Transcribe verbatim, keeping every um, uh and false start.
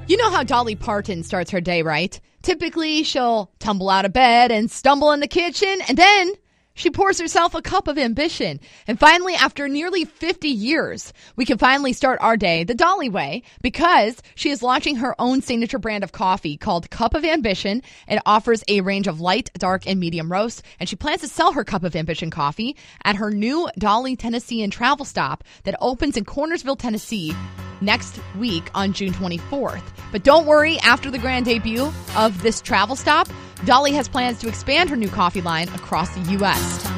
You know how Dolly Parton starts her day, right? Typically, she'll tumble out of bed and stumble in the kitchen, and then she pours herself a cup of ambition. And finally, after nearly fifty years, we can finally start our day the Dolly way because she is launching her own signature brand of coffee called Cup of Ambition. It offers a range of light, dark, and medium roasts, and she plans to sell her Cup of Ambition coffee at her new Dolly Tennessean travel stop that opens in Cornersville, Tennessee next week on June twenty-fourth. But don't worry, after the grand debut of this travel stop, Dolly has plans to expand her new coffee line across the U S